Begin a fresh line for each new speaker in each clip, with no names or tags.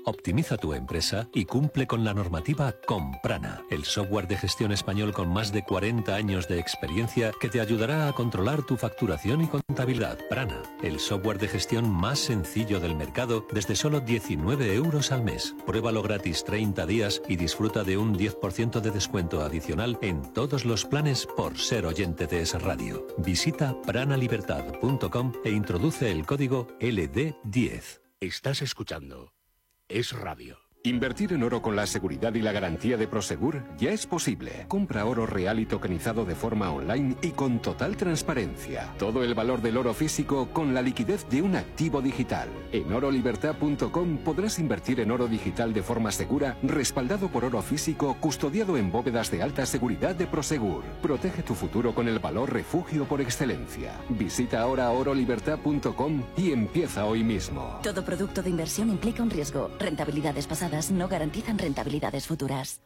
Optimiza tu empresa y cumple con la normativa con Prana, el software de gestión español con más de 40 años de experiencia que te ayudará a controlar tu facturación y contabilidad. Prana, el software de gestión más sencillo del mercado desde solo 19 euros al mes. Pruébalo gratis 30 días y disfruta de un 10% de descuento adicional en todos los planes por ser oyente de Es Radio. Visita pranalibertad.com e introduce el código LD10.
Estás escuchando Es Radio. Invertir en oro con la seguridad y la garantía de Prosegur ya es posible. Compra oro real y tokenizado de forma online y con total transparencia. Todo el valor del oro físico con la liquidez de un activo digital. En orolibertad.com podrás invertir en oro digital de forma segura, respaldado por oro físico, custodiado en bóvedas de alta seguridad de Prosegur. Protege tu futuro con el valor refugio por excelencia. Visita ahora orolibertad.com y empieza hoy mismo.
Todo producto de inversión implica un riesgo. Rentabilidades pasadas no garantizan rentabilidades futuras.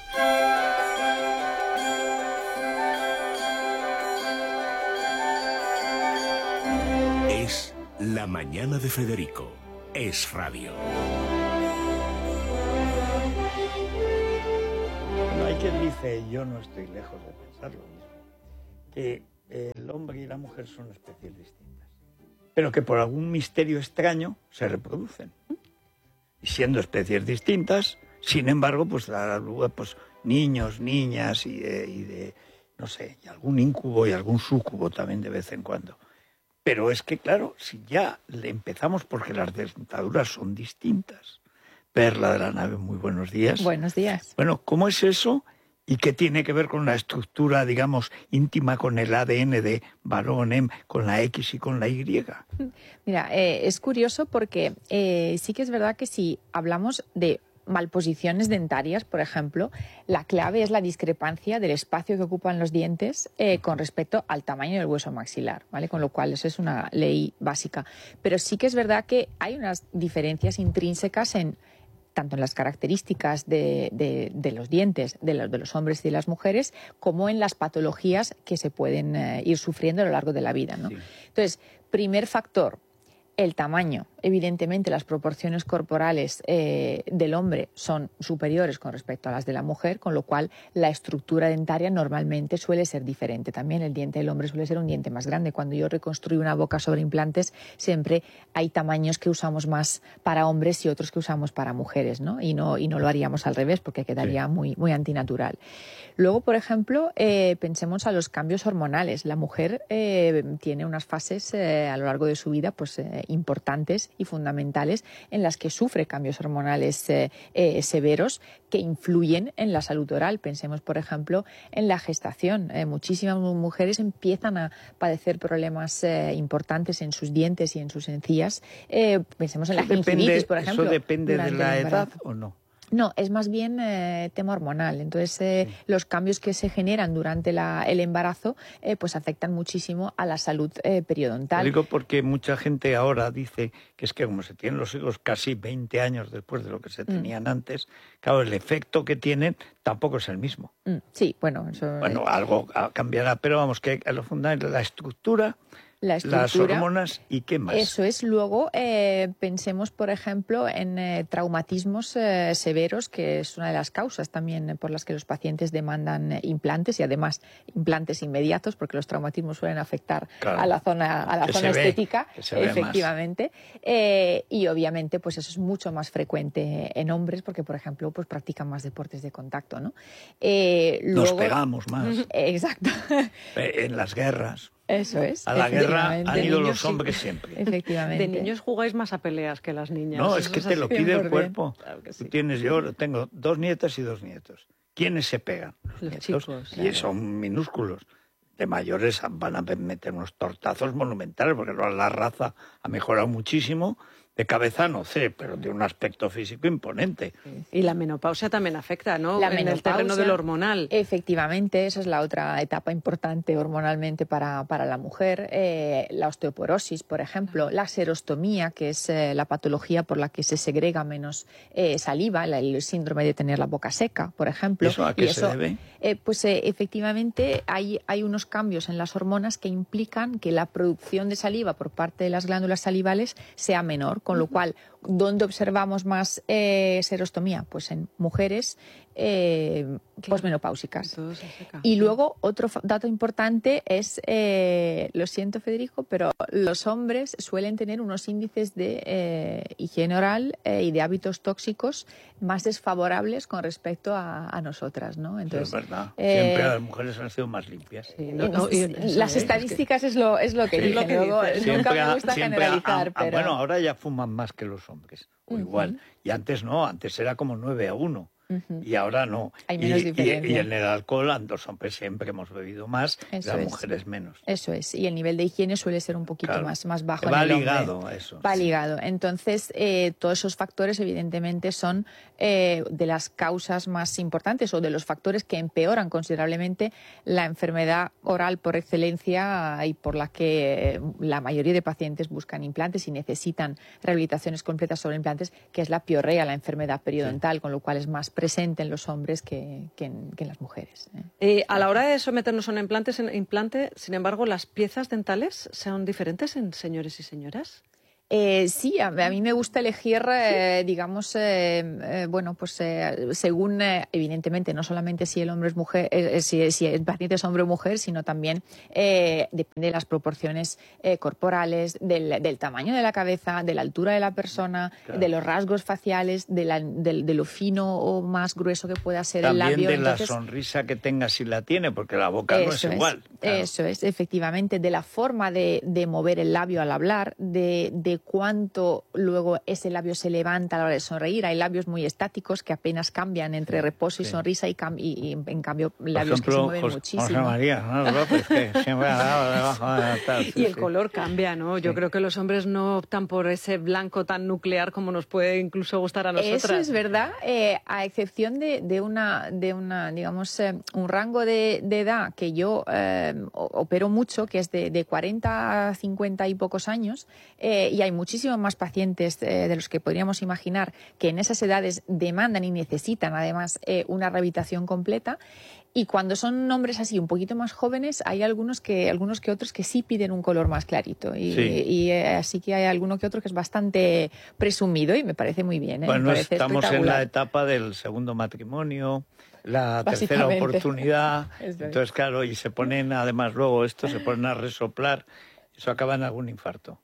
Es La Mañana de Federico. Es Radio.
Bueno, hay quien dice, yo no estoy lejos de pensar lo mismo, que el hombre y la mujer son especies distintas, pero que por algún misterio extraño se reproducen. Y siendo especies distintas, sin embargo, pues dará lugar pues niños, niñas y no sé, y algún íncubo y algún súcubo también de vez en cuando. Pero es que, claro, si ya le empezamos porque las dentaduras son distintas. Perla de la Nave, muy buenos días.
Buenos días.
Bueno, ¿cómo es eso? ¿Y qué tiene que ver con la estructura, digamos, íntima, con el ADN de varón, con la X y con la Y?
Mira, es curioso porque sí que es verdad que si hablamos de malposiciones dentarias, por ejemplo, la clave es la discrepancia del espacio que ocupan los dientes con respecto al tamaño del hueso maxilar, ¿vale? Con lo cual eso es una ley básica. Pero sí que es verdad que hay unas diferencias intrínsecas tanto en las características de los dientes de los hombres y de las mujeres, como en las patologías que se pueden ir sufriendo a lo largo de la vida, ¿no? Sí. Entonces, primer factor, el tamaño. Evidentemente, las proporciones corporales del hombre son superiores con respecto a las de la mujer, con lo cual la estructura dentaria normalmente suele ser diferente. También el diente del hombre suele ser un diente más grande. Cuando yo reconstruyo una boca sobre implantes, siempre hay tamaños que usamos más para hombres y otros que usamos para mujeres, ¿no? Y no lo haríamos al revés porque quedaría muy, muy antinatural. Luego, por ejemplo, pensemos a los cambios hormonales. La mujer tiene unas fases a lo largo de su vida pues importantes y fundamentales en las que sufre cambios hormonales severos que influyen en la salud oral. Pensemos, por ejemplo, en la gestación. Muchísimas mujeres empiezan a padecer problemas importantes en sus dientes y en sus encías. Pensemos en la gingivitis, por ejemplo.
¿Eso depende de la edad o no?
No, es más bien tema hormonal. Entonces, los cambios que se generan durante el embarazo pues afectan muchísimo a la salud periodontal.
Lo digo porque mucha gente ahora dice que es que como se tienen los hijos casi 20 años después de lo que se tenían antes, claro, el efecto que tienen tampoco es el mismo.
Sí, bueno, eso...
Bueno, algo cambiará, pero vamos, que lo fundamental es la estructura, las hormonas y qué más.
Eso es. Luego pensemos, por ejemplo, en traumatismos severos, que es una de las causas también por las que los pacientes demandan implantes y además implantes inmediatos, porque los traumatismos suelen afectar a la zona estética, efectivamente. Y obviamente, pues eso es mucho más frecuente en hombres, porque por ejemplo, pues practican más deportes de contacto, ¿no?
Nos pegamos más.
Exacto.
En las guerras.
Eso es.
A la guerra han ido los hombres siempre.
Efectivamente.
De niños jugáis más a peleas que las niñas.
No, es que te lo pide el cuerpo.
Claro que sí.
Yo tengo 2 nietas y 2 nietos. ¿Quiénes se pegan?
Los
nietos.
Chicos.
Y
Claro.
son minúsculos. De mayores van a meter unos tortazos monumentales, porque la raza ha mejorado muchísimo. De cabeza no sé, pero de un aspecto físico imponente.
Y la menopausia también afecta, ¿no?
La
en
menopausia,
el terreno del hormonal.
Efectivamente, esa es la otra etapa importante hormonalmente para la mujer. La osteoporosis, por ejemplo, la serostomía, que es la patología por la que se segrega menos saliva, el síndrome de tener la boca seca, por ejemplo.
¿Y eso a qué se debe?
Pues efectivamente hay unos cambios en las hormonas que implican que la producción de saliva por parte de las glándulas salivales sea menor, con lo cual, ¿dónde observamos más serostomía? Pues en mujeres posmenopáusicas. Y luego, otro dato importante es, lo siento Federico, pero los hombres suelen tener unos índices de higiene oral y de hábitos tóxicos más desfavorables con respecto a nosotras, ¿no?
Entonces, es verdad. Siempre las mujeres han sido más limpias.
Sí, las estadísticas es lo que dicen. Luego, nunca me gusta generalizar. Pero...
Bueno, ahora ya fuman más que los hombres, o igual. Y antes no, antes era como 9-1. Y ahora no.
Hay menos diferencia.
Y en el alcohol, los hombres siempre hemos bebido más, las mujeres menos.
Eso es. Y el nivel de higiene suele ser un poquito más bajo.
Va ligado a eso.
Va ligado. Entonces, todos esos factores, evidentemente, son de las causas más importantes o de los factores que empeoran considerablemente la enfermedad oral por excelencia y por la que la mayoría de pacientes buscan implantes y necesitan rehabilitaciones completas sobre implantes, que es la piorrea, la enfermedad periodontal, con lo cual es más presente en los hombres que en las mujeres.
A la hora de someternos a un implante, sin embargo, ¿las piezas dentales son diferentes en señores y señoras?
Sí, a mí me gusta elegir, digamos, según, evidentemente, no solamente si el hombre es mujer, si el paciente es hombre o mujer, sino también depende de las proporciones corporales, del tamaño de la cabeza, de la altura de la persona, de los rasgos faciales, de lo fino o más grueso que pueda ser
también
el labio.
También de la sonrisa que tenga si la tiene, porque la boca no es igual.
Claro. Eso es, efectivamente, de la forma de mover el labio al hablar, de cuánto luego ese labio se levanta a la hora de sonreír. Hay labios muy estáticos que apenas cambian entre reposo y sonrisa y en cambio labios que se mueven muchísimo.
José María, ¿no? López, que siempre ha dado debajo de la tal.
Y el color cambia, ¿no? Yo creo que los hombres no optan por ese blanco tan nuclear como nos puede incluso gustar a nosotras.
Eso es verdad, a excepción de una digamos, un rango de edad que yo opero mucho, que es de 40 a 50 y pocos años, y hay muchísimos más pacientes de los que podríamos imaginar que en esas edades demandan y necesitan además una rehabilitación completa. Y cuando son hombres así un poquito más jóvenes, hay algunos que otros que sí piden un color más clarito. Y así que hay alguno que otro que es bastante presumido y me parece muy bien.
Bueno, estamos en la etapa del segundo matrimonio, la tercera oportunidad. Entonces, claro, y se ponen, además luego se ponen a resoplar, eso acaba en algún infarto.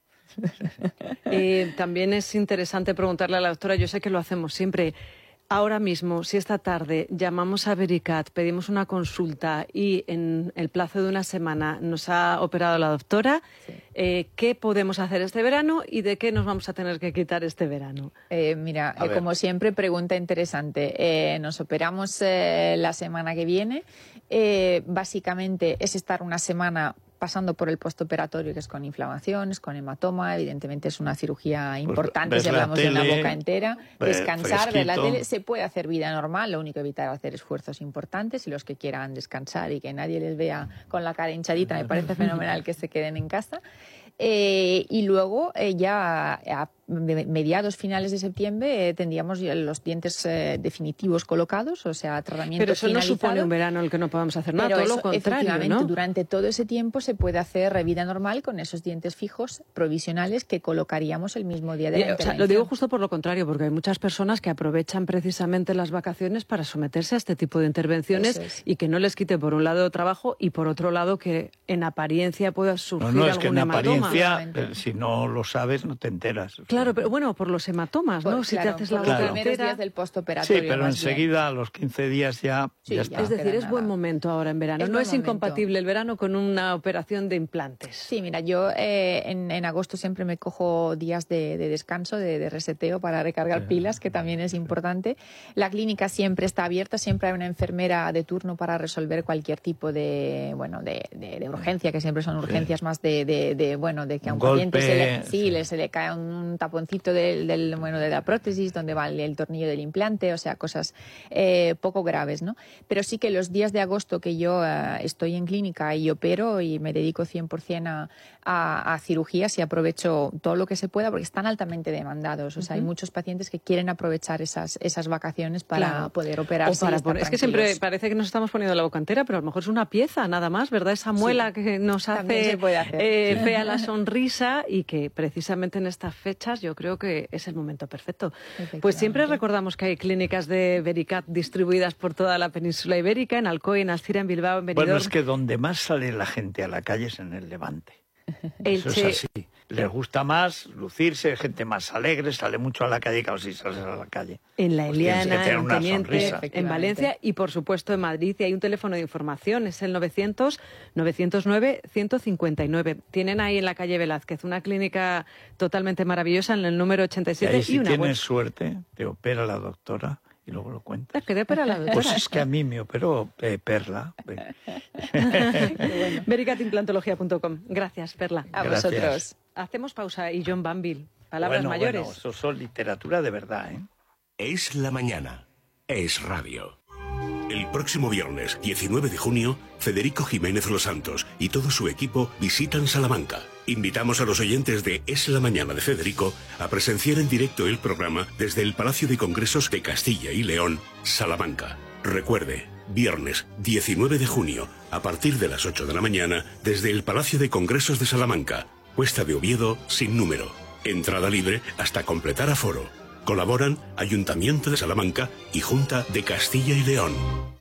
También es interesante preguntarle a la doctora, yo sé que lo hacemos siempre, ahora mismo, si esta tarde llamamos a Vericat, pedimos una consulta y en el plazo de una semana nos ha operado la doctora, ¿qué podemos hacer este verano y de qué nos vamos a tener que quitar este verano?
Mira, como siempre, pregunta interesante. Nos operamos la semana que viene. Básicamente es estar una semana pasando por el postoperatorio, que es con inflamaciones, con hematoma. Evidentemente es una cirugía importante, si hablamos de una boca entera. Descansar, ver la tele. Se puede hacer vida normal, lo único evitar hacer esfuerzos importantes, y los que quieran descansar y que nadie les vea con la cara hinchadita, me parece fenomenal que se queden en casa. Y luego ya a mediados, finales de septiembre tendríamos los dientes definitivos colocados, o sea, tratamiento
Pero eso
finalizado.
no supone un verano en el que no podamos hacer nada,
pero
todo lo contrario,
efectivamente,
¿no?
durante todo ese tiempo se puede hacer vida normal con esos dientes fijos provisionales que colocaríamos el mismo día de la intervención.
Lo digo justo por lo contrario, porque hay muchas personas que aprovechan precisamente las vacaciones para someterse a este tipo de intervenciones y que no les quite por un lado trabajo y por otro lado que en apariencia pueda surgir algún hematoma.
No, es que en apariencia, si no lo sabes, no te enteras.
Claro, pero bueno, por los hematomas, ¿no? Si te haces la boca
los primeros días del postoperatorio.
Sí, pero enseguida, a los 15 días ya está.
Es decir, es buen momento ahora en verano. No es incompatible el verano con una operación de implantes.
Sí, mira, yo en agosto siempre me cojo días de descanso, de reseteo para recargar pilas, que también es importante. La clínica siempre está abierta, siempre hay una enfermera de turno para resolver cualquier tipo de urgencia, que siempre son urgencias más de que a un paciente se le cae un taponcito de la prótesis donde va el tornillo del implante, o sea, cosas poco graves, ¿no? Pero sí que los días de agosto que yo estoy en clínica y opero y me dedico 100% a cirugías y aprovecho todo lo que se pueda porque están altamente demandados, o sea, hay muchos pacientes que quieren aprovechar esas vacaciones para poder operarse.
Es que siempre parece que nos estamos poniendo la boca entera, pero a lo mejor es una pieza nada más, ¿verdad? Esa muela que nos hace fea la sonrisa y que precisamente en estas fechas parejas, yo creo que es el momento perfecto. Pues siempre recordamos que hay clínicas de Vericat distribuidas por toda la península ibérica, en Alcoy, en Alcira, en Bilbao, en Benidorm.
Bueno, es que donde más sale la gente a la calle es en el Levante. Eso es así. Les gusta más lucirse, gente más alegre, sale mucho a la calle, claro, si sales a la calle.
En la Eliana, en Teniente, en Valencia y, por supuesto, en Madrid. Y hay un teléfono de información, es el 900-909-159. Tienen ahí en la calle Velázquez una clínica totalmente maravillosa en el número 87.
Y si
una
tienes suerte, te opera la doctora y luego lo cuentas.
¿Qué te opera la doctora?
Pues es que a mí me operó Perla.
Vericatimplantología.com. Gracias, Perla.
A vosotros.
Hacemos pausa y John Banville. Palabras mayores.
Bueno, eso son literatura de verdad, ¿eh?
Es la mañana. Es radio. El próximo viernes, 19 de junio, Federico Jiménez Los Santos y todo su equipo visitan Salamanca. Invitamos a los oyentes de Es la Mañana de Federico a presenciar en directo el programa desde el Palacio de Congresos de Castilla y León, Salamanca. Recuerde, viernes 19 de junio, a partir de las 8 de la mañana, desde el Palacio de Congresos de Salamanca, Cuesta de Oviedo, sin número. Entrada libre hasta completar aforo. Colaboran Ayuntamiento de Salamanca y Junta de Castilla y León.